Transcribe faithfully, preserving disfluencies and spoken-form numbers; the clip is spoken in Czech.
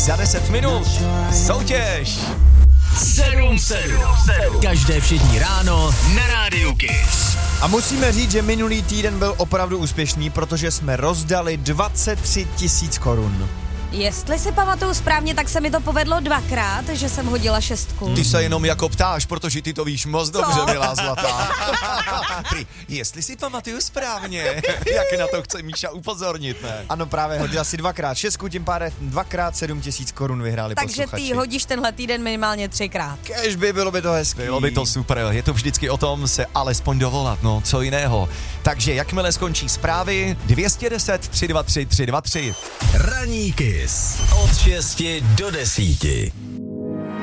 za deset minut. Soutěž sedm sedm. Každé všední ráno na Rádiu Kiss. A musíme říct, že minulý týden byl opravdu úspěšný, protože jsme rozdali dvacet tři tisíc korun. Jestli si pamatuju správně, tak se mi to povedlo dvakrát, že jsem hodila šestku. Ty se jenom jako ptáš, protože ty to víš moc dobře, Co? milá zlatá. Prý, jestli si pamatuju správně, jak na to chce Míša upozornit, ne? Ano, právě hodila si dvakrát šestku, tím pádem dvakrát sedm tisíc korun vyhráli Takže posluchači. ty hodíš tenhle týden minimálně třikrát. Kéž by, bylo by to hezký. Bylo by to super, je to vždycky o tom se alespoň dovolat, no, co jiného. Takže jakmile skončí zprávy, dvě stě deset tři dva tři tři dva tři. Ranní Kiss od šesti do desíti.